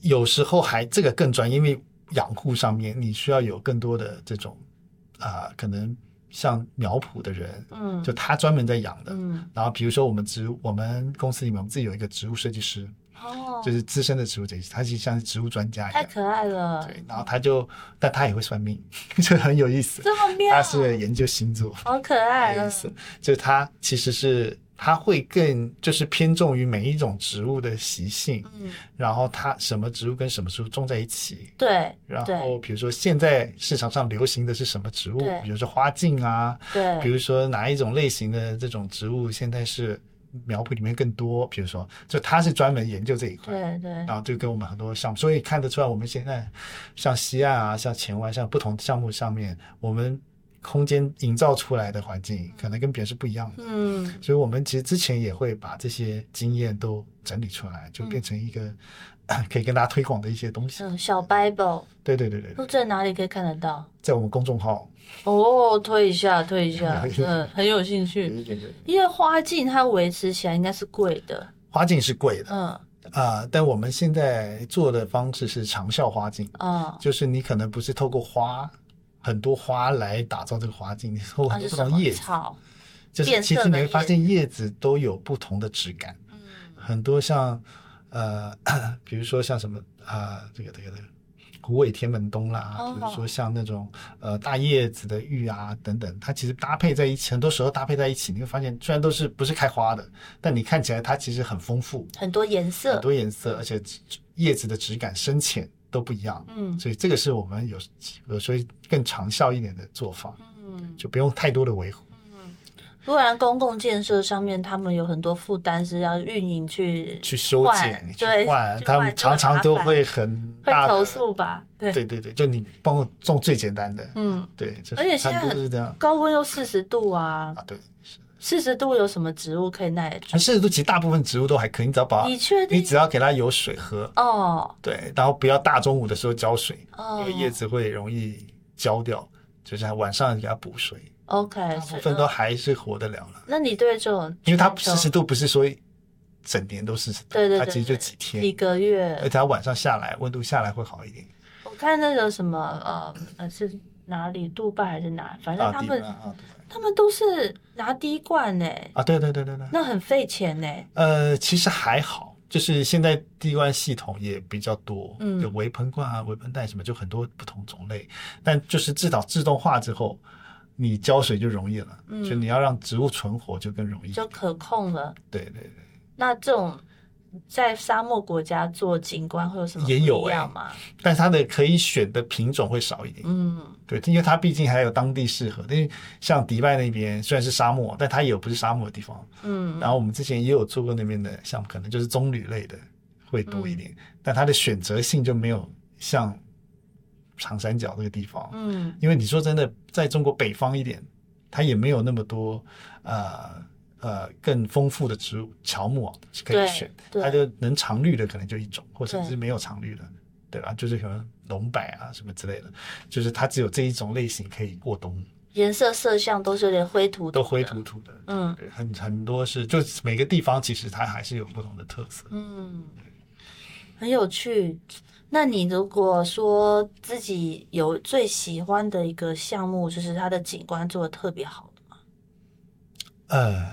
有时候还这个更专业，因为养护上面你需要有更多的这种可能像苗圃的人，就他专门在养的，然后比如说我们公司里面我们自己有一个植物设计师，就是资深的植物设计师，他就像植物专家一样， 太可爱了。 对，然后但他也会算命，就很有意思。 这么妙， 他是研究星座， 好可爱有意思。就是他其实是他会更就是偏重于每一种植物的习性，然后它什么植物跟什么植物种在一起， 对， 然后比如说现在市场上流行的是什么植物，比如说花镜啊， 对， 比如说哪一种类型的这种植物现在是苗圃里面更多，比如说就他是专门研究这一块， 对， 然后就跟我们很多项目，所以看得出来我们现在像西岸啊，像前湾，像不同项目上面，我们空间营造出来的环境可能跟别人是不一样的，所以我们其实之前也会把这些经验都整理出来，就变成一个可以跟大家推广的一些东西。 小 Bible， 对，都在哪里可以看得到？ 在我们公众号。 推一下，很有兴趣。因为花镜它维持起来应该是贵的， 花镜是贵的，但我们现在做的方式是长效花镜，就是你可能不是透过很多花来打造这个花镜，你透过很多不同叶子，就是其实你会发现叶子都有不同的质感，很多像比如说像什么这个虎尾天门冬啦，比如说像那种大叶子的玉啊等等，它其实搭配在一起，很多时候搭配在一起，你会发现虽然不是开花的，但你看起来它其实很丰富， 很多颜色， 而且叶子的质感深浅都不一样，所以这个是我们有时候更长效一点的做法，就不用太多的维护。 不然公共建设上面他们有很多负担是要运营去修剪去换，他们常常都会很大的会投诉吧？对， 就你帮我种最简单的，对， 而且现在高温又40度啊， 对 ，40度有什么植物可以耐得住 ？40度其实大部分植物都还可以，你只要你确定？ 你只要给它有水喝对，然后不要大中午的时候浇水，因为叶子会容易焦掉，就是晚上给它补水。 OK， 大部分都还是活得了了。 那你对这种， 因为它40度不是说整年都40度， 对， 它其实就几天、 几个月， 而且它晚上下来温度下来会好一点。 我看那个什么是哪里，杜拜还是哪，反正他们都是拿滴灌对， 那很费钱其实还好，就是现在滴灌系统也比较多，有微喷罐啊、微喷袋什么，就很多不同种类，但就是至少自动化之后。你浇水就容易了，就你要让植物存活就更容易， 就可控了。 对。 那这种在沙漠国家做景观会有什么不一样吗？ 但它的可以选的品种会少一点。对，因为它毕竟还有当地适合。因为像迪拜那边虽然是沙漠，但它也有不是沙漠的地方。然后我们之前也有做过那边的项目，可能就是棕榈类的会多一点，但它的选择性就没有像长三角这个地方，因为你说真的，在中国北方一点，它也没有那么多更丰富的植物乔木可以选，它就能常绿的可能就一种，或者是没有常绿的，对吧？就是可能龙柏啊什么之类的，就是它只有这一种类型可以过冬。 颜色色相都是有点灰土土的， 都灰土土的，对，很多是，就每个地方其实它还是有不同的特色， 很有趣。那你如果说自己有最喜欢的一个项目，就是它的景观做得特别好的吗？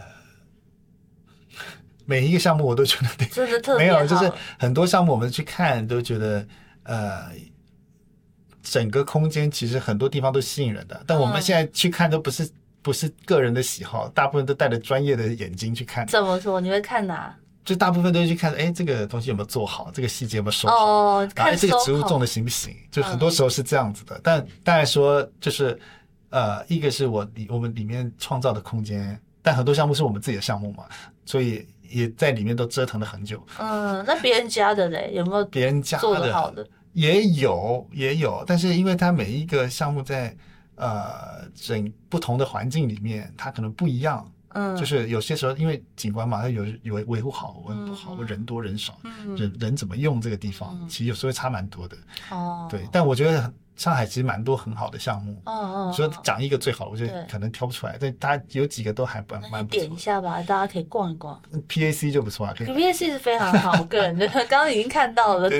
每一个项目我都觉得真的特别好， 没有，就是很多项目我们去看都觉得整个空间其实很多地方都吸引人的，但我们现在去看都不是个人的喜好，大部分都带着专业的眼睛去看。 怎么说？你会看哪？ 就大部分都去看，这个东西有没有做好，这个细节有没有收好， 看这个植物种的行不行，就很多时候是这样子的。但当然说就是一个是我们里面创造的空间，但很多项目是我们自己的项目嘛，所以也在里面都折腾了很久。 那别人家的嘞，有没有别人家做得好的？ 也有，但是因为它每一个项目在整不同的环境里面，它可能不一样。就是有些时候因为景观嘛，它有维护好维护不好，人多人少，人怎么用这个地方，其实有时候会差蛮多的。对，但我觉得上海其实蛮多很好的项目。说讲一个最好的，我觉得可能挑不出来，但它有几个都还蛮不错。 点一下吧，大家可以逛一逛。 PAC 就不错啊， PAC 是非常好，我个人觉得刚刚已经看到了。